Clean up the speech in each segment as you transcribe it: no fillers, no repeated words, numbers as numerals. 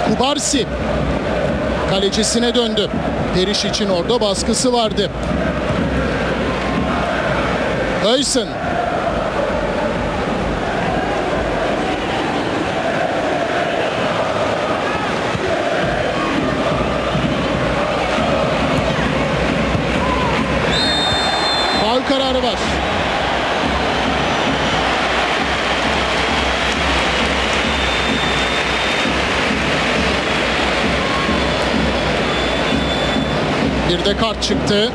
Kubarsi kalecisine döndü. Perişic'in orada baskısı vardı. Öysen. Faul kararı var. Bir de kart çıktı.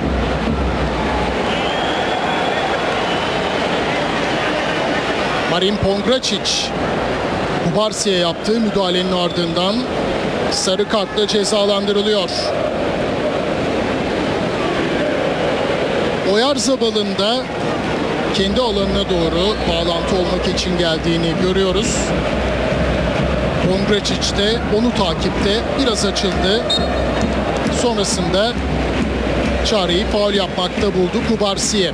Marin Pongracic Kubarsi'ye yaptığı müdahalenin ardından sarı kartla cezalandırılıyor. Oyarzabal'ın da kendi alanına doğru bağlantı olmak için geldiğini görüyoruz. Pongracic de onu takipte biraz açıldı. Sonrasında çareyi faul yapmakta buldu Kubarsi'ye.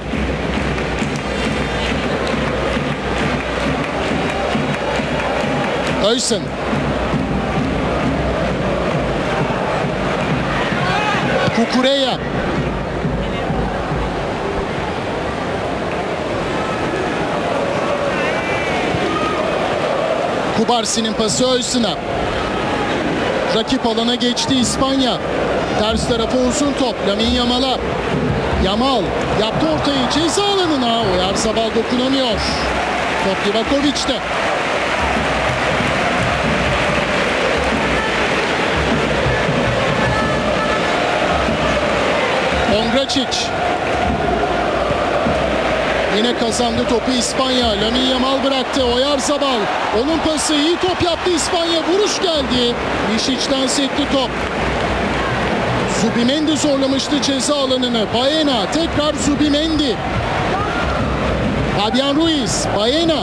Öysen. Kukureya. Kubarsi'nin pası Öysen'a. Rakip alana geçti İspanya. Ters tarafa uzun top. Lamine Yamal'a. Yamal yaptı ortayı ceza alanına. Oyarzabal dokunamıyor. Top Livakovic'te. Pongracic. Yine kazandı topu İspanya. Lamine Yamal bıraktı. Oyarzabal. Onun pası iyi top yaptı İspanya. Vuruş geldi. Mišic'ten sekti top. Zubimendi zorlamıştı ceza alanını. Baena tekrar Zubimendi. Fabian Ruiz. Baena.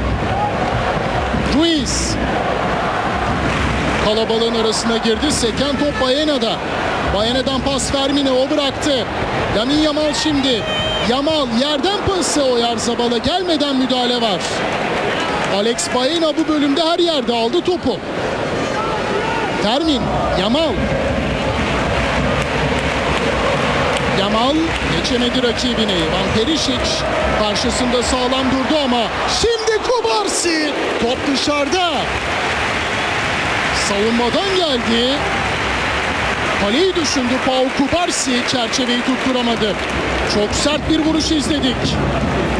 Ruiz. Kalabalığın arasına girdi. Seken top Baena'da. Baena'dan pas Fermine, o bıraktı. Lamine Yamal şimdi. Yamal yerden pası Oyarzabal'a gelmeden müdahale var. Alex Baena bu bölümde her yerde aldı topu. Fermin, Yamal. Yamal geçemedi rakibini. Van Perisic karşısında sağlam durdu ama şimdi Kubarsi. Top dışarıda. Savunmadan geldi. Kaleyi düşündü Pau Kubarsi, çerçeveyi tutturamadı. Çok sert bir vuruş izledik.